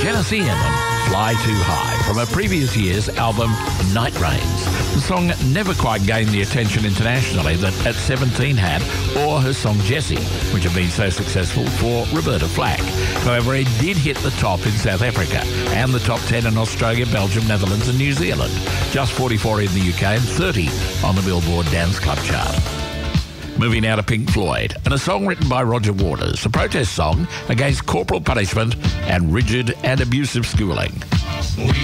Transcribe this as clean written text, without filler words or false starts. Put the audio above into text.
Genesee and Fly Too High from her previous year's album Night Rains. The song never quite gained the attention internationally that At 17 had, or her song Jessie, which had been so successful for Roberta Flack. However, it did hit the top in South Africa and the top 10 in Australia, Belgium, Netherlands and New Zealand. Just 44 in the UK and 30 on the Billboard Dance Club chart. Moving now to Pink Floyd, and a song written by Roger Waters, a protest song against corporal punishment and rigid and abusive schooling.